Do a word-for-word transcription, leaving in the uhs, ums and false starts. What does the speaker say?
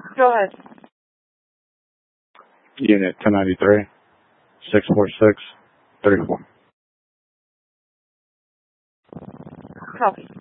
Go ahead. Unit ten ninety-three, six four six, three four. Copy.